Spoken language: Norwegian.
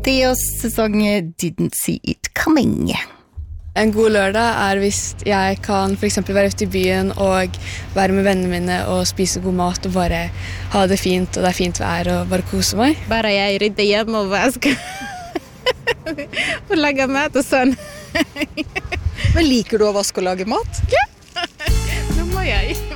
80-årssesong Didn't See It Coming. En god lørdag hvis jeg kan for eksempel være ute i byen og være med vennene mine og spise god mat og bare ha det fint, og det fint vær og bare kose meg. Bare jeg rydder hjem og vasker og lager mat og sånn. Men liker du å vaske og lage mat? Ja, det må jeg.